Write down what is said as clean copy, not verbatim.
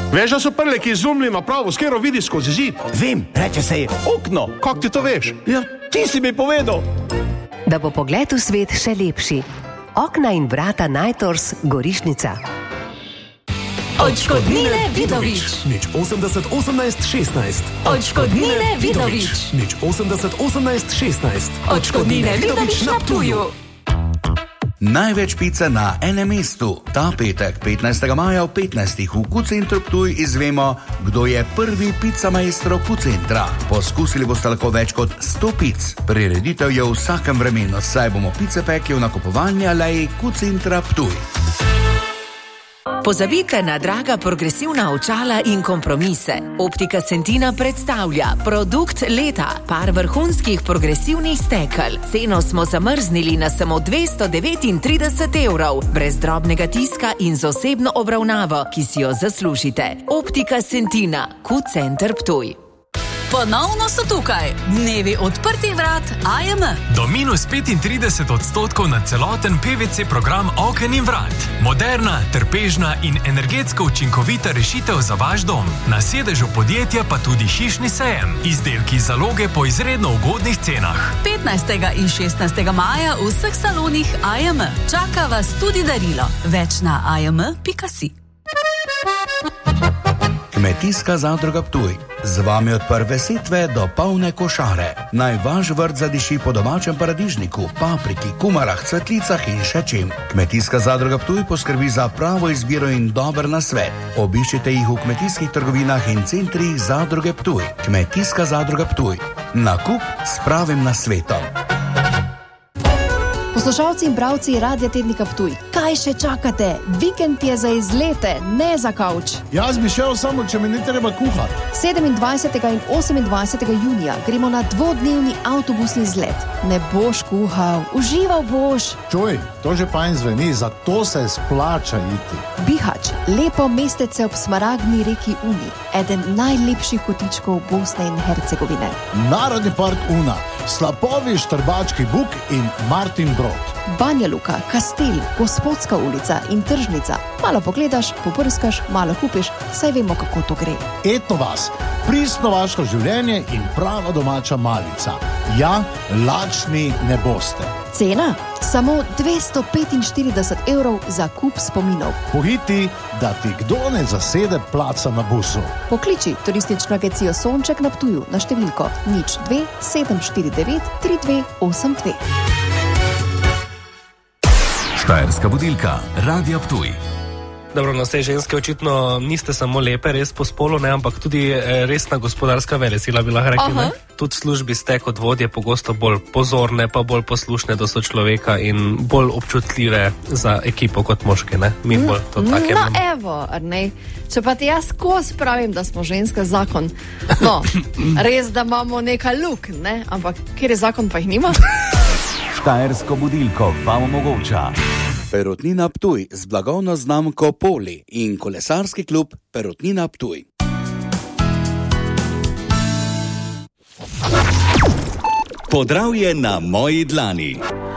Veš, da so prleki izumili napravo, s katero vidiš skozi zid? Vem, reče se je okno. Kako ti to veš? Ja, ti si mi povedal. Da bo pogled v svet še lepši. Okna in vrata Najtors Gorišnica. Odškodnine Vidovič. Nič 80 18 16. Odškodnine Vidovič. Nič 80 18 16. Odškodnine Vidovič na Ptuju. Največ pice na enem mestu. Ta petek, 15. maja v 15. v Q-centru Ptuj izvemo, kdo je prvi pica maestro Q-centra. Poskusili boste lahko več kot 100 pic. Prireditev je v vsakem vremenu, saj bomo pice pekli v nakupovalni aleji Q-centra Ptuj. Pozabite na draga progresivna očala in kompromise. Optika Centina predstavlja produkt leta, par vrhunskih progresivnih stekel. Ceno smo zamrznili na samo 239 evrov, brez drobnega tiska in z osebno obravnavo, ki si jo zaslužite. Optika Centina, Q-center Ptuj. Ponovno so tukaj dnevi odprtih vrat AJM. Do -35% na celoten PVC program oken in vrat. Moderna, trpežna in energetsko učinkovita rešitev za vaš dom. Na sedežu podjetja pa tudi hišni sejem. Izdelki zaloge po izredno ugodnih cenah. 15. in 16. maja v vseh salonih AJM. Čaka vas tudi darilo. Več na ajm.si. Kmetijska zadruga Ptuj. Z vami od prve setve do polne košare. Naj vaš vrt zadiši po domačem paradižniku, papriki, kumarah, cvetlicah in še čem. Kmetijska zadruga Ptuj poskrbi za pravo izbiro in dober nasvet. Obiščite jih v kmetijskih trgovinah in centrih zadruge Ptuj. Kmetijska zadruga Ptuj. Nakup s pravim nasvetom. Poslušalci in bravci Radia Tednika Ptuj, kaj še čakate? Vikend je za izlete, ne za kavč. Jaz bi šel samo, če mi ne treba kuhati. 27. in 28. junija gremo na dvodnevni avtobusni izlet. Ne boš kuhal, užival boš. Čuj, to že fajn zveni, zato se splača iti. Bihać, lepo mestece ob smaragdni reki Uni, eden najlepših kotičkov Bosne in Hercegovine. Narodni park Una, slapovi Štrbački Buk in Martin Brod. Banja Luka, Kastel, Gospodska ulica in tržnica. Malo pogledaš, poprskaš, malo kupiš, saj vemo, kako to gre. Etno vas, pristno vaško življenje in prava domača malica. Ja, lačni ne boste. Cena? Samo 245 evrov za kup spominov. Pohiti, da ti kdo ne zasede placa na busu. Pokliči turistično agencijo Sonček na Ptuju na številko 02 749 3282. Štajerska budilka, Radia Ptuj. Dobro, no, te ženske očitno niste samo lepe, res po spolu, ne, ampak tudi resna gospodarska velesila, bi lahko rekli, ne? Tudi v službi ste kot vodje pogosto bolj pozorne, pa bolj poslušne do sočloveka in bolj občutljive za ekipo kot moške, ne? Mi bolj to tako imamo. No, evo, Arnej, če pa ti jaz skozi pravim, da smo ženska zakon, no, res, da imamo nekaj luk, ne, ampak kjer je zakon, pa jih nima? Štajersko budilko vam omogoča Perutnina Ptuj z blagovno znamko Poli in kolesarski klub Perutnina Ptuj. Podravje na moji dlani.